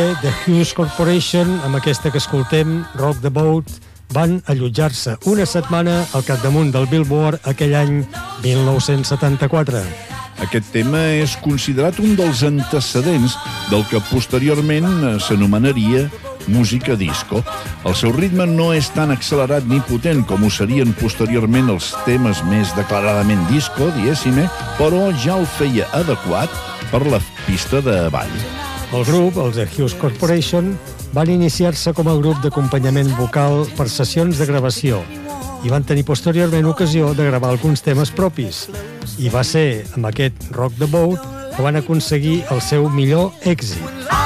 The Hughes Corporation, amb aquesta que escoltem, Rock the Boat, van allotjar-se una setmana al capdamunt del Billboard aquell any 1974. Aquest tema és considerat un dels antecedents del que posteriorment s'anomenaria música disco. El seu ritme no és tan accelerat ni potent com ho serien posteriorment els temes més declaradament disco, diguéssim, però ja el feia adequat per la pista de ball. El grup, els The Hughes Corporation, van iniciar-se com a grup d'acompanyament vocal per sessions de gravació i van tenir posteriorment ocasió de gravar alguns temes propis. I va ser amb aquest Rock the Boat que van aconseguir el seu millor èxit.